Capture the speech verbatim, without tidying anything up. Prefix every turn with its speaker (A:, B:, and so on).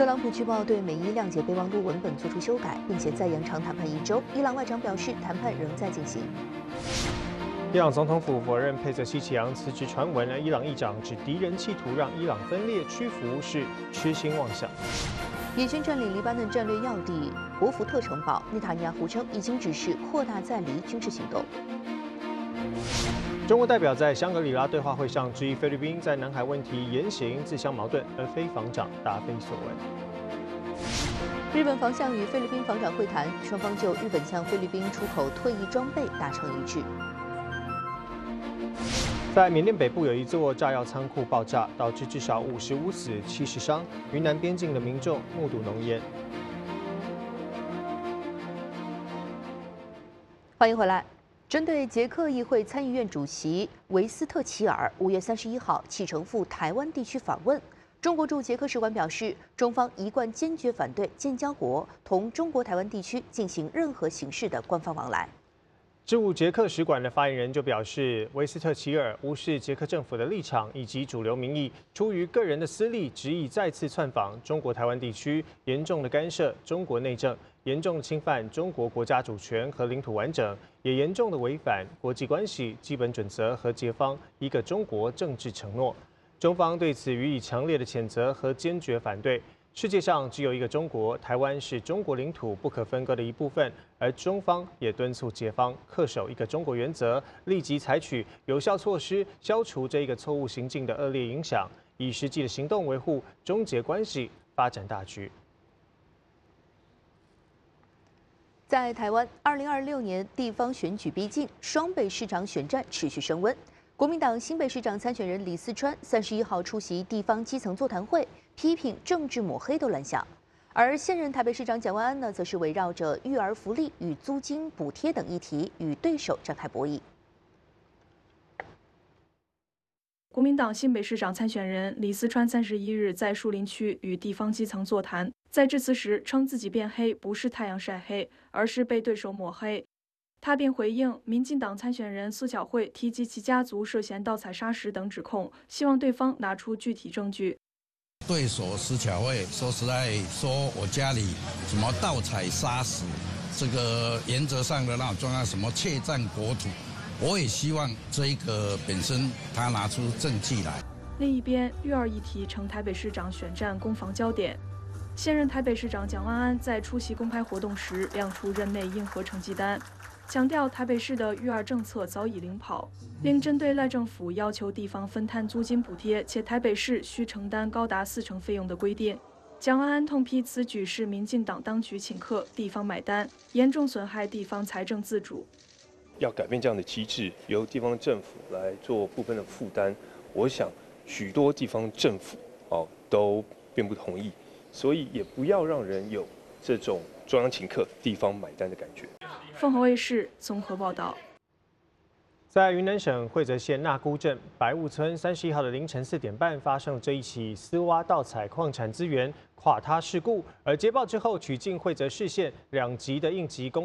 A: 特朗普据报对美伊谅解备忘录文本作出修改，并且再延长谈判一周。伊朗外长表示，谈判仍在进行。
B: 伊朗总统府否认佩泽西奇扬辞职传闻，而伊朗议长指敌人企图让伊朗分裂屈服是痴心妄想。
A: 以军占领黎巴嫩战略要地博福特城堡，内塔尼亚胡称已经指示扩大在黎军事行动。
B: 中国代表在香格里拉对话会上质疑菲律宾在南海问题言行自相矛盾，而非防长答非所问。
A: 日本防相与菲律宾防长会谈，双方就日本向菲律宾出口退役装备达成一致。
B: 在缅甸北部有一座炸药仓库爆炸，导致至少五十五死、七十伤。云南边境的民众目睹浓烟。
A: 欢迎回来。针对捷克议会参议院主席维斯特齐尔五月三十一号启程赴台湾地区访问，中国驻捷克使馆表示，中方一贯坚决反对建交国同中国台湾地区进行任何形式的官方往来。
B: 驻捷克使馆的发言人就表示，维斯特齐尔无视捷克政府的立场以及主流民意，出于个人的私利，执意再次窜访中国台湾地区，严重的干涉中国内政，严重的侵犯中国国家主权和领土完整，也严重的违反国际关系基本准则和捷方一个中国政治承诺。中方对此予以强烈的谴责和坚决反对。世界上只有一个中国，台湾是中国领土不可分割的一部分，而中方也敦促捷方恪守一个中国原则，立即采取有效措施，消除这一个错误行径的恶劣影响，以实际的行动维护中捷关系发展大局。
A: 在台湾，二零二六年地方选举逼近，双北市长选战持续升温。国民党新北市长参选人李四川三十一号出席地方基层座谈会，批评政治抹黑的乱象。而现任台北市长蒋万安呢，则是围绕着育儿福利与租金补贴等议题与对手展开博弈。
C: 国民党新北市长参选人李四川三十一日在树林区与地方基层座谈，在致辞时称自己变黑不是太阳晒黑，而是被对手抹黑。他便回应民进党参选人苏巧慧提及其家族涉嫌盗采砂石等指控，希望对方拿出具体证据。
D: 对手苏巧慧说实在说我家里什么盗采砂石，这个原则上的那种状况，什么窃占国土，我也希望这一个本身他拿出证据来。
C: 另一边，育儿议题成台北市长选战攻防焦点。现任台北市长蒋万安在出席公开活动时亮出任内硬核成绩单。强调台北市的育儿政策早已领跑，另针对赖政府要求地方分摊租金补贴，且台北市需承担高达四成费用的规定，蒋万安痛批此举是民进党当局请客，地方买单，严重损害地方财政自主。
E: 要改变这样的机制，由地方政府来做部分的负担，我想许多地方政府哦都并不同意，所以也不要让人有这种中央请客、地方买单的感觉。
C: 凤凰卫视综合报道。
B: 在云南省惠泽县纳姑镇白雾村，三十一号的凌晨四点半发生了这一起私挖盗采矿产资源垮塌事故，而接报之后，取进惠泽市县两级的应急公